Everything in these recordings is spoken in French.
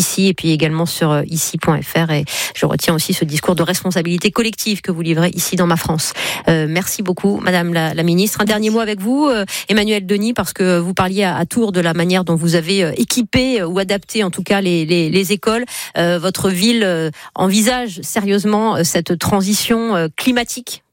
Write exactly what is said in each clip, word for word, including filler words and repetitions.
d'ici et puis également sur ici point f r. Et je retiens aussi ce discours de responsabilité collective que vous livrez ici dans Ma France. Euh, merci beaucoup, Madame la, la Ministre. Un dernier mot avec vous, euh, Emmanuel Denis, parce que vous parliez à, à Tours de la manière dont vous avez euh, équipé euh, ou adapté en tout cas les, les, les écoles. Euh, votre ville euh, envisage sérieusement euh, cette transition euh, climatique?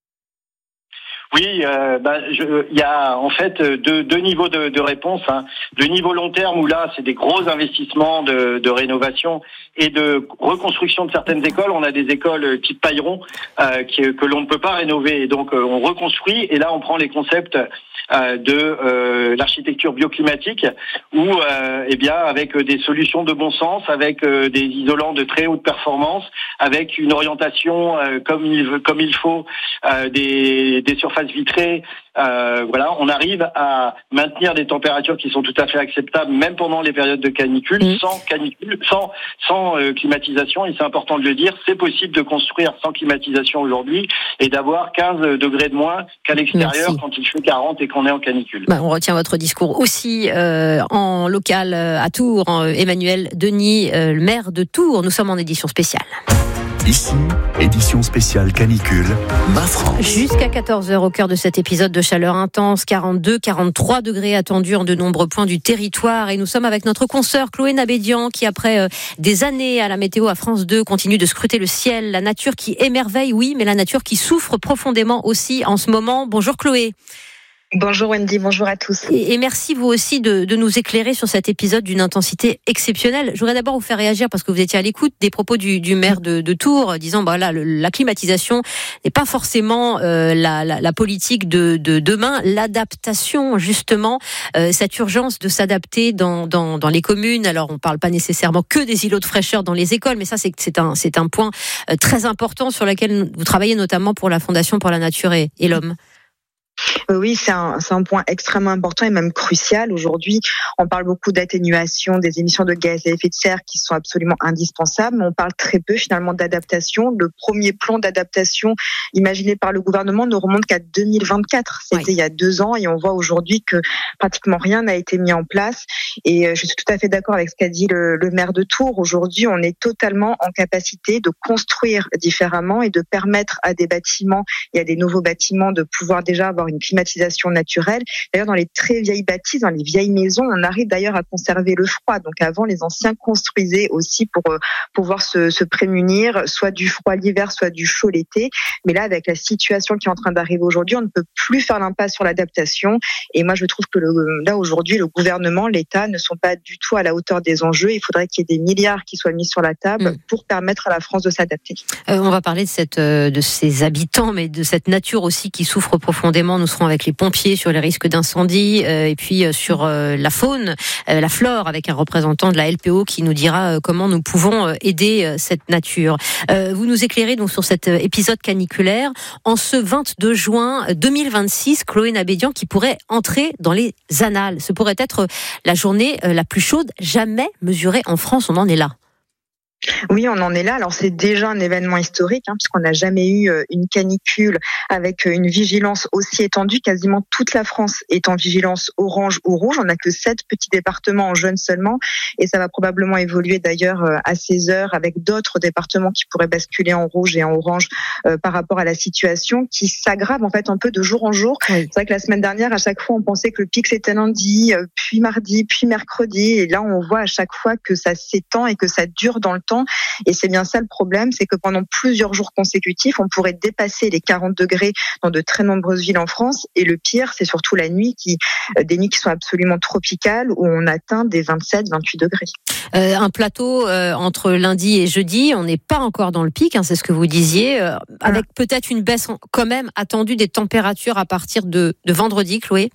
Oui, euh, bah, je, il y a en fait deux, deux niveaux de, de réponse. Hein. Le niveau long terme où là, c'est des gros investissements de, de rénovation et de reconstruction de certaines écoles. On a des écoles type Pailleron euh, qui, que l'on ne peut pas rénover, et donc euh, on reconstruit. Et là, on prend les concepts euh, de euh, l'architecture bioclimatique, où, euh, eh bien, avec des solutions de bon sens, avec euh, des isolants de très haute performance, avec une orientation euh, comme il comme il faut, euh, des, des surfaces vitrées, euh, voilà, on arrive à maintenir des températures qui sont tout à fait acceptables, même pendant les périodes de canicule, mmh. sans canicule, sans sans euh, climatisation. Et c'est important de le dire, c'est possible de construire sans climatisation aujourd'hui et d'avoir quinze degrés de moins qu'à l'extérieur. Merci. Quand il fait quarante et qu'on est en canicule. Bah, on retient votre discours aussi euh, en local euh, à Tours. Hein, Emmanuel Denis, euh, le maire de Tours. Nous sommes en édition spéciale. Ici, édition spéciale canicule, Ma France. Jusqu'à quatorze heures au cœur de cet épisode de chaleur intense, quarante-deux, quarante-trois degrés attendus en de nombreux points du territoire. Et nous sommes avec notre consoeur Chloé Nabédian qui, après euh, des années à la météo à France deux, continue de scruter le ciel. La nature qui émerveille, oui, mais la nature qui souffre profondément aussi en ce moment. Bonjour Chloé. Bonjour Wendy, bonjour à tous. Et, et merci vous aussi de, de nous éclairer sur cet épisode d'une intensité exceptionnelle. Je voudrais d'abord vous faire réagir parce que vous étiez à l'écoute des propos du, du maire de, de Tours, disant bah là le, la climatisation n'est pas forcément euh, la, la, la politique de, de demain, l'adaptation justement, euh, cette urgence de s'adapter dans, dans, dans les communes. Alors on parle pas nécessairement que des îlots de fraîcheur dans les écoles, mais ça c'est, c'est un, c'est un point euh, très important sur lequel vous travaillez notamment pour la Fondation pour la Nature et, et l'Homme. Oui, c'est un, c'est un point extrêmement important et même crucial. Aujourd'hui, on parle beaucoup d'atténuation des émissions de gaz à effet de serre qui sont absolument indispensables, mais on parle très peu finalement d'adaptation. Le premier plan d'adaptation imaginé par le gouvernement ne remonte qu'à deux mille vingt-quatre. C'était oui. il y a deux ans et on voit aujourd'hui que pratiquement rien n'a été mis en place. Et je suis tout à fait d'accord avec ce qu'a dit le, le maire de Tours. Aujourd'hui, on est totalement en capacité de construire différemment et de permettre à des bâtiments et à des nouveaux bâtiments de pouvoir déjà avoir une climatisation naturelle. D'ailleurs, dans les très vieilles bâtisses, dans les vieilles maisons, on arrive d'ailleurs à conserver le froid. Donc avant, les anciens construisaient aussi pour euh, pouvoir se, se prémunir, soit du froid l'hiver, soit du chaud l'été. Mais là, avec la situation qui est en train d'arriver aujourd'hui, on ne peut plus faire l'impasse sur l'adaptation. Et moi, je trouve que le, là, aujourd'hui, le gouvernement, l'État ne sont pas du tout à la hauteur des enjeux. Il faudrait qu'il y ait des milliards qui soient mis sur la table mmh. pour permettre à la France de s'adapter. Euh, on va parler de, cette, de ces habitants, mais de cette nature aussi qui souffre profondément. Nous serons avec les pompiers sur les risques d'incendie euh, et puis euh, sur euh, la faune, euh, la flore, avec un représentant de la L P O qui nous dira euh, comment nous pouvons euh, aider euh, cette nature. Euh, vous nous éclairez donc sur cet euh, épisode caniculaire en ce vingt-deux juin deux mille vingt-six, Chloé Nabédian, qui pourrait entrer dans les annales. Ce pourrait être la journée euh, la plus chaude jamais mesurée en France. On en est là. Oui, on en est là. Alors c'est déjà un événement historique, hein, puisqu'on n'a jamais eu une canicule avec une vigilance aussi étendue. Quasiment toute la France est en vigilance orange ou rouge. On n'a que sept petits départements en jaune seulement, et ça va probablement évoluer d'ailleurs à seize heures avec d'autres départements qui pourraient basculer en rouge et en orange euh, par rapport à la situation qui s'aggrave en fait un peu de jour en jour. Oui. C'est vrai que la semaine dernière, à chaque fois, on pensait que le pic c'était lundi, puis mardi, puis mercredi, et là on voit à chaque fois que ça s'étend et que ça dure dans le temps. Et c'est bien ça le problème, c'est que pendant plusieurs jours consécutifs, on pourrait dépasser les quarante degrés dans de très nombreuses villes en France. Et le pire, c'est surtout la nuit, qui, des nuits qui sont absolument tropicales, où on atteint des vingt-sept, vingt-huit degrés. Euh, un plateau euh, entre lundi et jeudi, on n'est pas encore dans le pic, hein, c'est ce que vous disiez, euh, avec ah. peut-être une baisse quand même attendue des températures à partir de, de vendredi, Chloé.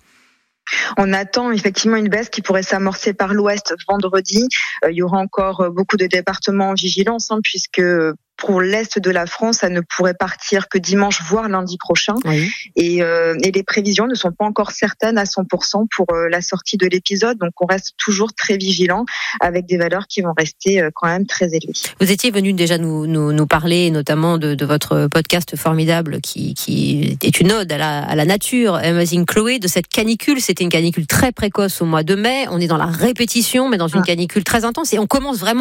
On attend effectivement une baisse qui pourrait s'amorcer par l'ouest vendredi. Euh, il y aura encore beaucoup de départements en vigilance, hein, puisque pour l'est de la France, ça ne pourrait partir que dimanche, voire lundi prochain. Oui. Et, euh, et les prévisions ne sont pas encore certaines à cent pour cent pour euh, la sortie de l'épisode. Donc, on reste toujours très vigilant avec des valeurs qui vont rester euh, quand même très élevées. Vous étiez venu déjà nous, nous, nous parler notamment de, de votre podcast formidable qui, qui est une ode à la, à la nature, Amazing Chloé, de cette canicule. C'était une canicule très précoce au mois de mai. On est dans la répétition, mais dans une ah. canicule très intense. Et on commence vraiment